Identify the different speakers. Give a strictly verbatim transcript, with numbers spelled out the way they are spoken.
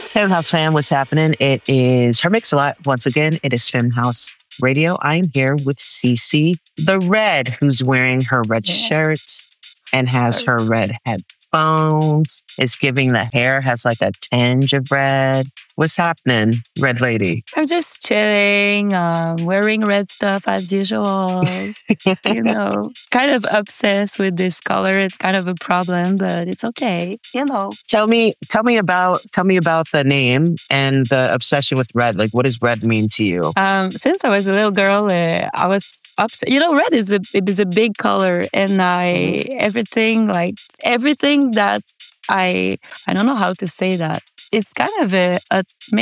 Speaker 1: Femme House fam, what's happening? It is Her Mix a Lot. Once again, it is Femme House Radio. I'm here with Cece the Red, who's wearing her red
Speaker 2: Yeah.
Speaker 1: shirt and has her red headphones. It's giving the hair, has like a tinge of red. What's happening, Red Lady?
Speaker 2: I'm just chilling, um, wearing red stuff as usual. You know, kind of obsessed with this color. It's kind of a problem, but it's okay. You know.
Speaker 1: Tell me, tell me about, tell me about the name and the obsession with red. Like, what does red mean to you?
Speaker 2: Um, since I was a little girl, uh, I was upset. You know, red is a it is a big color, and I
Speaker 1: Mhm.
Speaker 2: everything like everything that I I don't know how to say that. It's kind of a, a